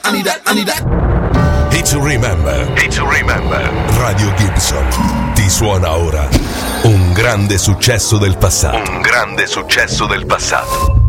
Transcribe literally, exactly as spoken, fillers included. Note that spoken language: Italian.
I need that, I need that. Hit to remember. Hit to remember. Radio Gibson ti suona ora un grande successo del passato. Un grande successo del passato.